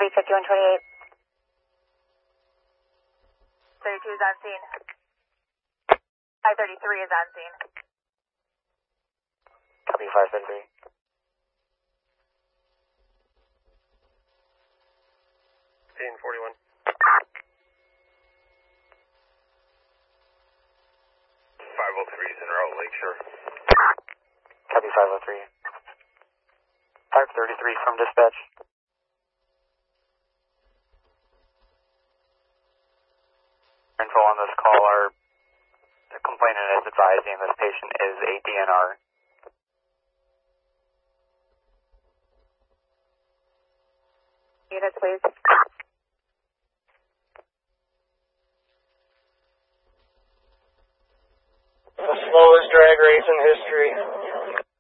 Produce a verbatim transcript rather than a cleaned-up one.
Copy fifty-one twenty-eight. thirty-two is on scene. five thirty-three is on scene. Copy five thirty-three. Scene forty-one. five oh three is in route Lakeshore. Copy five oh three. five thirty-three from dispatch. Info on this call are the complainant is advising this patient is a D N R. Units, please. The slowest drag race in history.